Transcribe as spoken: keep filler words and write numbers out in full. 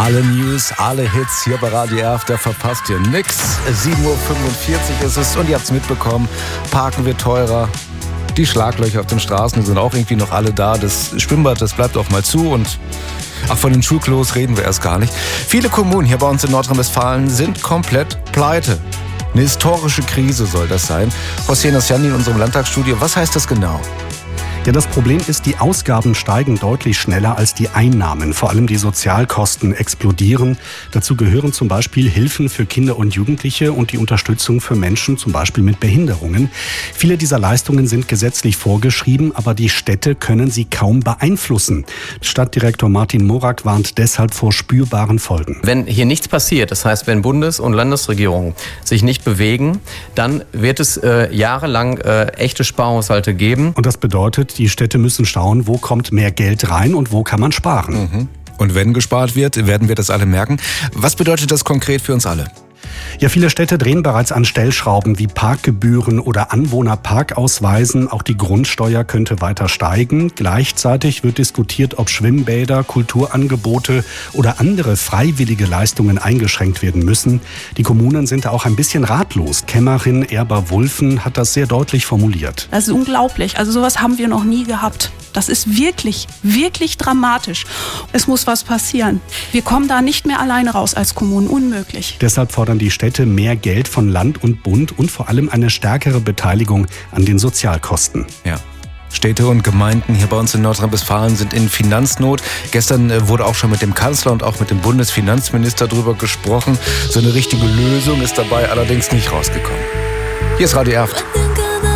Alle News, alle Hits hier bei Radio Erf, da verpasst ihr nix. sieben Uhr fünfundvierzig ist es und ihr habt's mitbekommen, parken wird teurer. Die Schlaglöcher auf den Straßen sind auch irgendwie noch alle da. Das Schwimmbad, das bleibt auch mal zu und ach, von den Schulklos reden wir erst gar nicht. Viele Kommunen hier bei uns in Nordrhein-Westfalen sind komplett pleite. Eine historische Krise soll das sein. Hossein Nasjani in unserem Landtagsstudio, was heißt das genau? Ja, das Problem ist, die Ausgaben steigen deutlich schneller als die Einnahmen. Vor allem die Sozialkosten explodieren. Dazu gehören zum Beispiel Hilfen für Kinder und Jugendliche und die Unterstützung für Menschen, zum Beispiel mit Behinderungen. Viele dieser Leistungen sind gesetzlich vorgeschrieben, aber die Städte können sie kaum beeinflussen. Stadtdirektor Martin Morak warnt deshalb vor spürbaren Folgen. Wenn hier nichts passiert, das heißt, wenn Bundes- und Landesregierungen sich nicht bewegen, dann wird es äh, jahrelang äh, echte Sparhaushalte geben. Und das bedeutet, die Städte müssen schauen, wo kommt mehr Geld rein und wo kann man sparen. Mhm. Und wenn gespart wird, werden wir das alle merken. Was bedeutet das konkret für uns alle? Ja, viele Städte drehen bereits an Stellschrauben wie Parkgebühren oder Anwohnerparkausweisen. Auch die Grundsteuer könnte weiter steigen. Gleichzeitig wird diskutiert, ob Schwimmbäder, Kulturangebote oder andere freiwillige Leistungen eingeschränkt werden müssen. Die Kommunen sind da auch ein bisschen ratlos. Kämmerin Erber-Wulffen hat das sehr deutlich formuliert. Das ist unglaublich. Also sowas haben wir noch nie gehabt. Das ist wirklich, wirklich dramatisch. Es muss was passieren. Wir kommen da nicht mehr alleine raus als Kommunen. Unmöglich. Deshalb fordern die Städte mehr Geld von Land und Bund und vor allem eine stärkere Beteiligung an den Sozialkosten. Ja. Städte und Gemeinden hier bei uns in Nordrhein-Westfalen sind in Finanznot. Gestern wurde auch schon mit dem Kanzler und auch mit dem Bundesfinanzminister drüber gesprochen. So eine richtige Lösung ist dabei allerdings nicht rausgekommen. Hier ist Radio Erf.